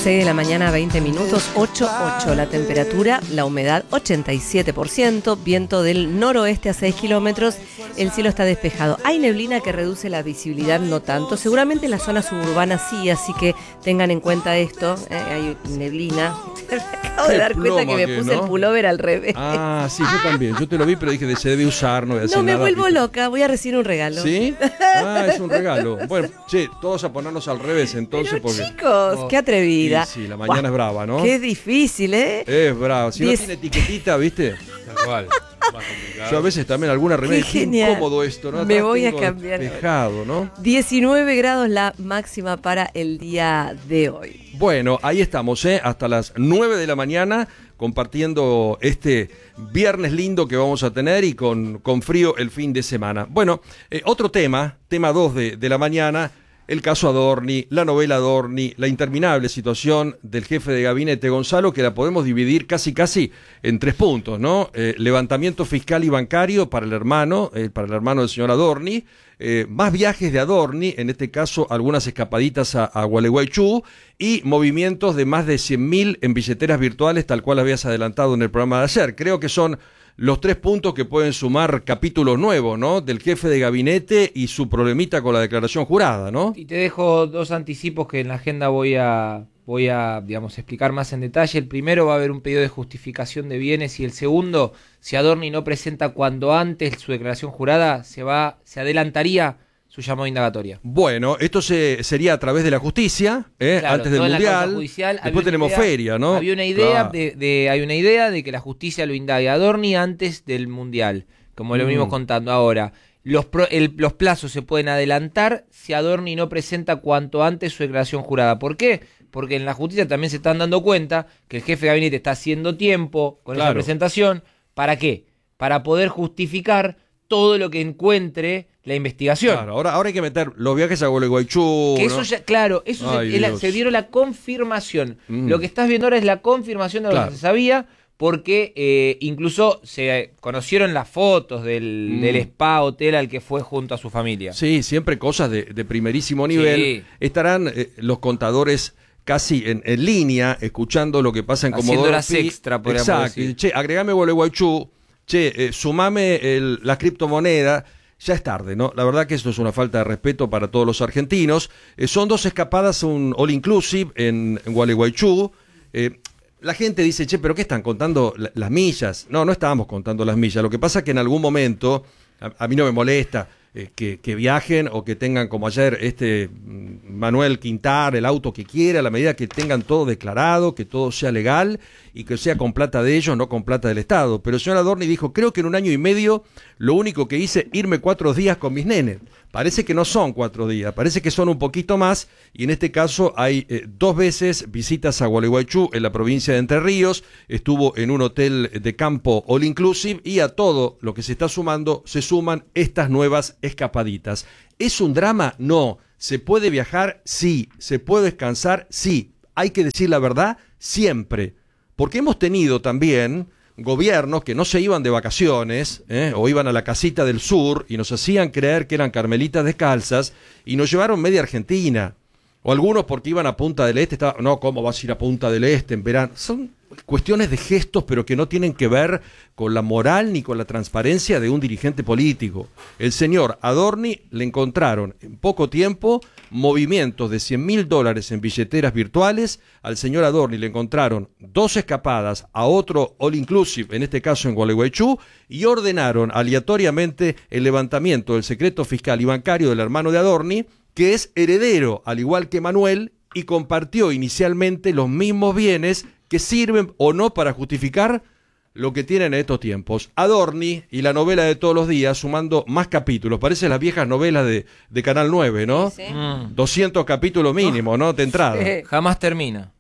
6 de la mañana, 20 minutos, 8:08 la temperatura, la humedad 87%, viento del noroeste a 6 kilómetros, el cielo está despejado. Hay neblina que reduce la visibilidad, no tanto, seguramente en las zonas suburbanas sí, así que tengan en cuenta esto, hay neblina. Me acabo de dar cuenta que me puse el pullover al revés. Ah, sí, yo también, yo te lo vi, pero dije, se debe usar, no voy a hacer nada. No, me vuelvo ¿viste? loca, voy a recibir un regalo. ¿Sí? Ah, es un regalo. Bueno, che, todos a ponernos al revés entonces, pero porque... chicos, qué atrevida. Sí, la mañana es brava, ¿no? Qué difícil, ¿eh? Es brava. Si no tiene etiquetita, ¿viste? Tal cual. Yo a veces también alguna remera, qué incómodo esto, ¿no? Me voy a cambiar. Despejado, ¿no? 19 grados la máxima para el día de hoy. Bueno, ahí estamos, hasta las 9 de la mañana compartiendo este viernes lindo que vamos a tener y con frío el fin de semana. Bueno, otro tema 2 de la mañana. El caso Adorni, la novela Adorni, la interminable situación del jefe de gabinete Gonzalo, que la podemos dividir casi en 3 puntos, ¿no? Levantamiento fiscal y bancario para el hermano del señor Adorni, más viajes de Adorni, en este caso algunas escapaditas a Gualeguaychú, y movimientos de más de 100.000 en billeteras virtuales, tal cual habías adelantado en el programa de ayer. Creo que son los 3 puntos que pueden sumar capítulos nuevos, ¿no? Del jefe de gabinete y su problemita con la declaración jurada, ¿no? Y te dejo 2 anticipos que en la agenda voy a, digamos, explicar más en detalle. El primero va a haber un pedido de justificación de bienes y el segundo, si Adorni no presenta cuando antes su declaración jurada, se adelantaría su llamado indagatoria. Bueno, esto sería a través de la justicia, claro, antes del Mundial. Después tenemos feria, ¿no? Había una idea hay una idea de que la justicia lo indague a Adorni antes del Mundial, como lo venimos contando ahora. Los plazos se pueden adelantar si Adorni no presenta cuanto antes su declaración jurada. ¿Por qué? Porque en la justicia también se están dando cuenta que el jefe de gabinete está haciendo tiempo con esa presentación. ¿Para qué? Para poder justificar todo lo que encuentre la investigación. Claro, ahora hay que meter los viajes a Gualeguaychú. Eso, ¿no? Ya, claro, eso se dieron la confirmación. Lo que estás viendo ahora es la confirmación de lo que se sabía, porque incluso se conocieron las fotos del spa hotel al que fue junto a su familia. Sí, siempre cosas de primerísimo nivel. Sí. Estarán los contadores casi en línea, escuchando lo que pasa en Comodoro Pi. Haciendo horas extra, podríamos decir. Che, agregame Gualeguaychú. Che, sumame la criptomoneda. Ya es tarde, ¿no? La verdad que esto es una falta de respeto para todos los argentinos. Son 2 escapadas, un all inclusive en Gualeguaychú. La gente dice, che, ¿pero qué están contando las millas? No estábamos contando las millas. Lo que pasa es que en algún momento, a mí no me molesta que viajen o que tengan como ayer Manuel Quintar, el auto que quiera, a la medida que tengan todo declarado, que todo sea legal y que sea con plata de ellos, no con plata del Estado. Pero el señor Adorni dijo, creo que en 1 año y medio lo único que hice irme 4 días con mis nenes. Parece que no son 4 días, parece que son un poquito más, y en este caso hay 2 veces visitas a Gualeguaychú en la provincia de Entre Ríos, estuvo en un hotel de campo all inclusive, y a todo lo que se está sumando se suman estas nuevas escapaditas. ¿Es un drama? No. ¿Se puede viajar? Sí. ¿Se puede descansar? Sí. Hay que decir la verdad siempre, porque hemos tenido también gobiernos que no se iban de vacaciones, o iban a la casita del sur y nos hacían creer que eran carmelitas descalzas y nos llevaron media Argentina. O algunos porque iban a Punta del Este, no, ¿cómo vas a ir a Punta del Este en verano? Son cuestiones de gestos, pero que no tienen que ver con la moral ni con la transparencia de un dirigente político. El señor Adorni le encontraron en poco tiempo movimientos de $100.000 en billeteras virtuales. Al señor Adorni le encontraron 2 escapadas a otro all inclusive, en este caso en Gualeguaychú, y ordenaron aleatoriamente el levantamiento del secreto fiscal y bancario del hermano de Adorni, que es heredero, al igual que Manuel, y compartió inicialmente los mismos bienes que sirven o no para justificar lo que tienen en estos tiempos. Adorni y la novela de todos los días, sumando más capítulos. Parecen las viejas novelas de Canal 9, ¿no? Sí. 200 capítulos mínimo, ¿no? De entrada. Jamás termina.